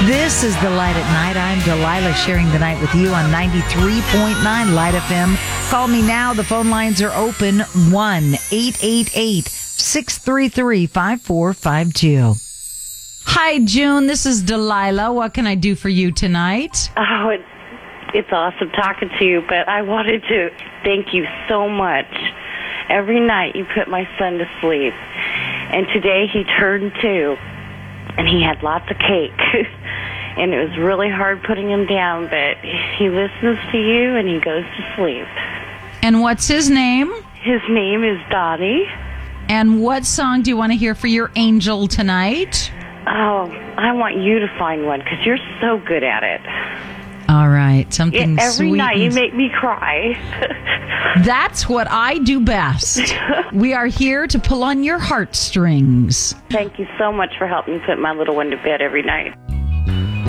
This is The Light at Night. I'm Delilah, sharing the night with you on 93.9 Light FM. Call me now. The phone lines are open. 1-888-633-5452. Hi, June. This is Delilah. What can I do for you tonight? Oh, it's awesome talking to you, but I wanted to thank you so much. Every night you put my son to sleep, and today he turned 2, and he had lots of cake, and it was really hard putting him down, but he listens to you, and he goes to sleep. And what's his name? His name is Donnie. And what song do you want to hear for your angel tonight? Oh, I want you to find one, because you're so good at it. All right, something every sweet. night you make me cry. That's what I do best. We are here to pull on your heartstrings. Thank you so much for helping me put my little one to bed every night.